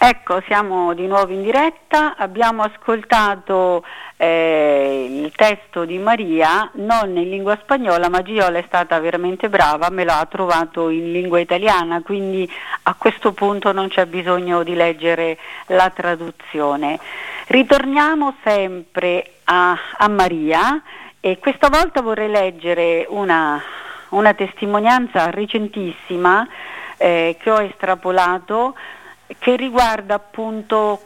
Ecco, siamo di nuovo in diretta, abbiamo ascoltato il testo di Maria, non in lingua spagnola, ma Giola è stata veramente brava, me l'ha trovato in lingua italiana, quindi a questo punto non c'è bisogno di leggere la traduzione. Ritorniamo sempre a Maria e questa volta vorrei leggere una testimonianza recentissima che ho estrapolato, che riguarda appunto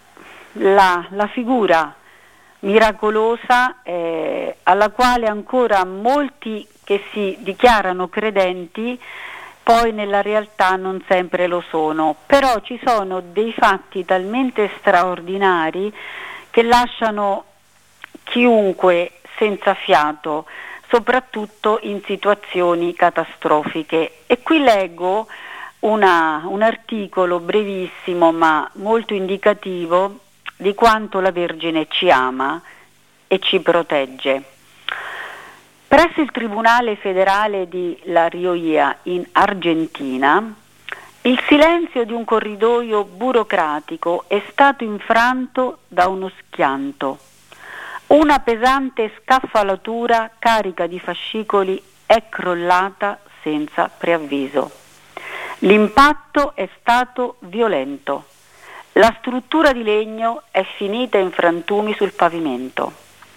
la figura miracolosa alla quale ancora molti che si dichiarano credenti poi nella realtà non sempre lo sono, però ci sono dei fatti talmente straordinari che lasciano chiunque senza fiato, soprattutto in situazioni catastrofiche. E qui leggo un articolo brevissimo ma molto indicativo di quanto la Vergine ci ama e ci protegge. Presso il Tribunale federale di La Rioja in Argentina, il silenzio di un corridoio burocratico è stato infranto da uno schianto. Una pesante scaffalatura carica di fascicoli è crollata senza preavviso. L'impatto è stato violento. La struttura di legno è finita in frantumi sul pavimento.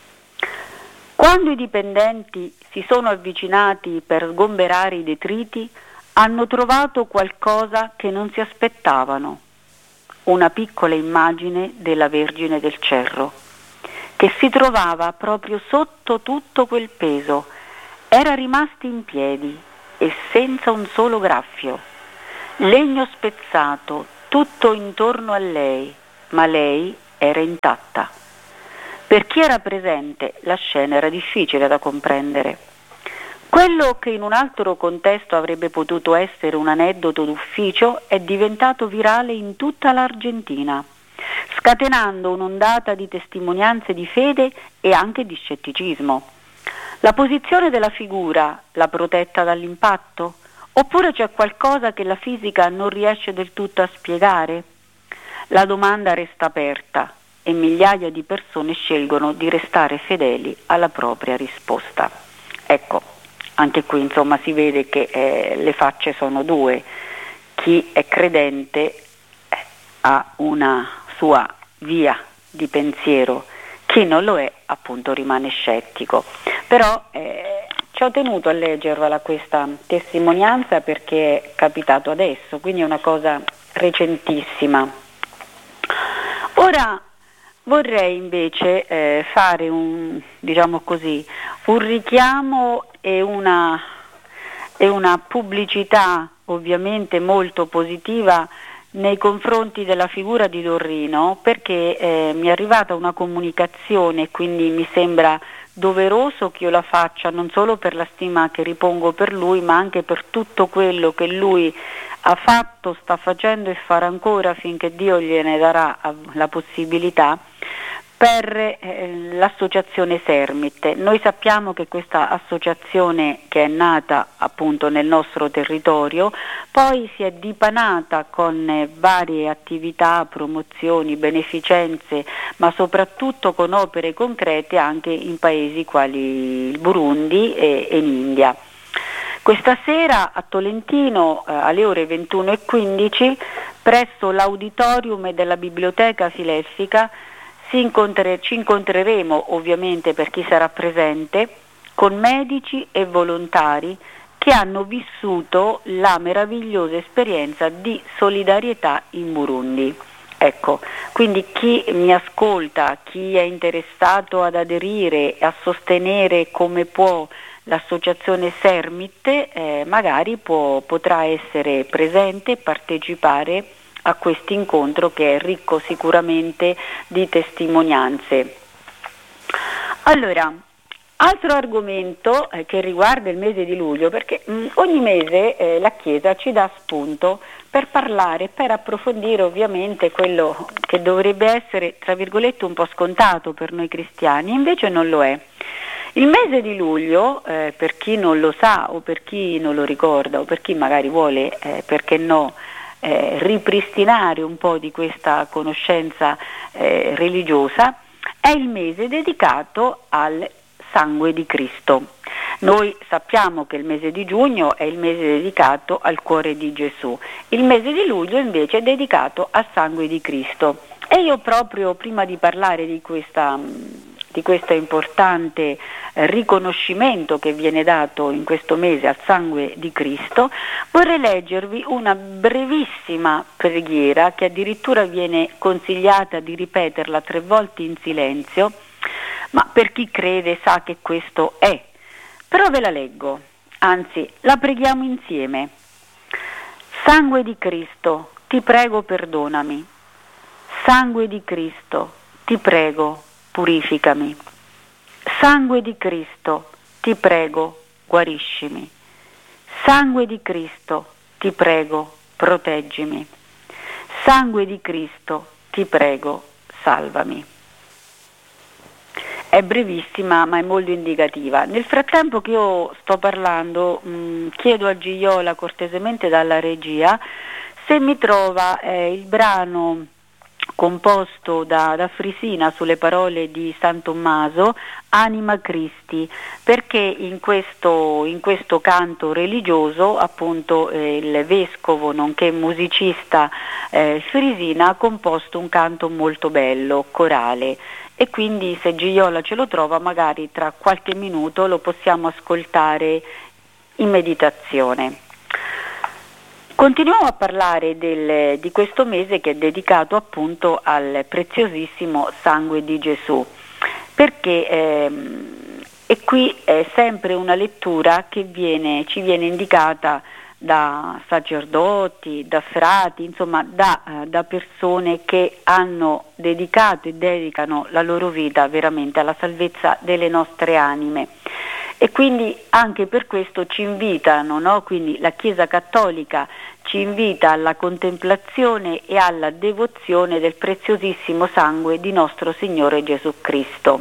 Quando i dipendenti si sono avvicinati per sgomberare i detriti, hanno trovato qualcosa che non si aspettavano. Una piccola immagine della Vergine del Cerro, che si trovava proprio sotto tutto quel peso. Era rimasta in piedi e senza un solo graffio. Legno spezzato, tutto intorno a lei, ma lei era intatta. Per chi era presente, la scena era difficile da comprendere. Quello che in un altro contesto avrebbe potuto essere un aneddoto d'ufficio è diventato virale in tutta l'Argentina, scatenando un'ondata di testimonianze di fede e anche di scetticismo. La posizione della figura l'ha protetta dall'impatto? Oppure c'è qualcosa che la fisica non riesce del tutto a spiegare? La domanda resta aperta e migliaia di persone scelgono di restare fedeli alla propria risposta. Ecco, anche qui insomma si vede che le facce sono due. Chi è credente ha una sua via di pensiero, chi non lo è appunto rimane scettico. Però ci ho tenuto a leggervela questa testimonianza perché è capitato adesso, quindi è una cosa recentissima. Ora vorrei invece fare un richiamo e una pubblicità ovviamente molto positiva nei confronti della figura di Dorrino, perché mi è arrivata una comunicazione, quindi mi sembra doveroso che io la faccia non solo per la stima che ripongo per lui, ma anche per tutto quello che lui ha fatto, sta facendo e farà ancora finché Dio gliene darà la possibilità, per l'associazione Sermit. Noi sappiamo che questa associazione, che è nata appunto nel nostro territorio, poi si è dipanata con varie attività, promozioni, beneficenze, ma soprattutto con opere concrete anche in paesi quali il Burundi e in India. Questa sera a Tolentino alle ore 21:15 presso l'auditorium della Biblioteca Fileffica ci incontreremo, ovviamente per chi sarà presente, con medici e volontari che hanno vissuto la meravigliosa esperienza di solidarietà in Burundi. Ecco, quindi chi mi ascolta, chi è interessato ad aderire, a sostenere come può l'associazione Sermit, magari potrà essere presente e partecipare a questo incontro che è ricco sicuramente di testimonianze. Allora, altro argomento che riguarda il mese di luglio, perché ogni mese la Chiesa ci dà spunto per parlare, per approfondire ovviamente quello che dovrebbe essere, tra virgolette, un po' scontato per noi cristiani, invece non lo è. Il mese di luglio, per chi non lo sa o per chi non lo ricorda o per chi magari vuole, perché no, ripristinare un po' di questa conoscenza religiosa, è il mese dedicato al sangue di Cristo. Noi sappiamo che il mese di giugno è il mese dedicato al cuore di Gesù, il mese di luglio invece è dedicato al sangue di Cristo. E io proprio prima di parlare di questo importante riconoscimento che viene dato in questo mese al sangue di Cristo, vorrei leggervi una brevissima preghiera che addirittura viene consigliata di ripeterla 3 volte in silenzio, ma per chi crede sa che questo è. Però ve la leggo, anzi la preghiamo insieme. Sangue di Cristo, ti prego perdonami. Sangue di Cristo, ti prego purificami. Sangue di Cristo, ti prego guariscimi. Sangue di Cristo, ti prego proteggimi. Sangue di Cristo, ti prego salvami. È brevissima ma è molto indicativa. Nel frattempo che io sto parlando, chiedo a Gioiola cortesemente dalla regia se mi trova il brano composto da Frisina sulle parole di San Tommaso, Anima Christi, perché in questo canto religioso appunto il vescovo nonché musicista Frisina ha composto un canto molto bello, corale, e quindi se Gioiola ce lo trova magari tra qualche minuto lo possiamo ascoltare in meditazione. Continuiamo a parlare di questo mese che è dedicato appunto al preziosissimo sangue di Gesù, perché e qui è sempre una lettura che ci viene indicata da sacerdoti, da frati, insomma da persone che hanno dedicato e dedicano la loro vita veramente alla salvezza delle nostre anime. E quindi anche per questo ci invitano, no? Quindi la Chiesa Cattolica ci invita alla contemplazione e alla devozione del preziosissimo sangue di nostro Signore Gesù Cristo.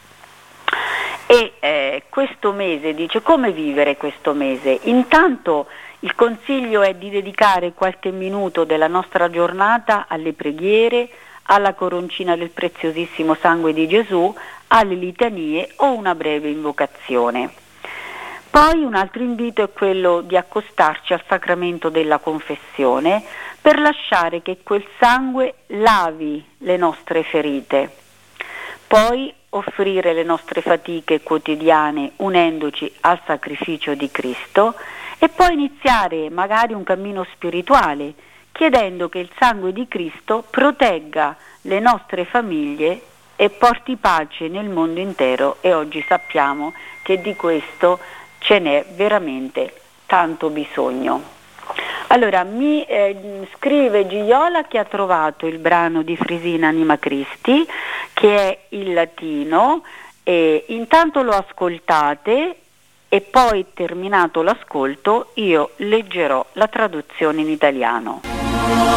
E questo mese, dice, come vivere questo mese? Intanto il consiglio è di dedicare qualche minuto della nostra giornata alle preghiere, alla coroncina del preziosissimo sangue di Gesù, alle litanie o una breve invocazione. Poi un altro invito è quello di accostarci al sacramento della confessione per lasciare che quel sangue lavi le nostre ferite. Poi offrire le nostre fatiche quotidiane unendoci al sacrificio di Cristo e poi iniziare magari un cammino spirituale chiedendo che il sangue di Cristo protegga le nostre famiglie e porti pace nel mondo intero, e oggi sappiamo che di questo ce n'è veramente tanto bisogno. Allora mi scrive Gioiola che ha trovato il brano di Frisina Anima Christi, che è il latino, e intanto lo ascoltate e poi terminato l'ascolto io leggerò la traduzione in italiano.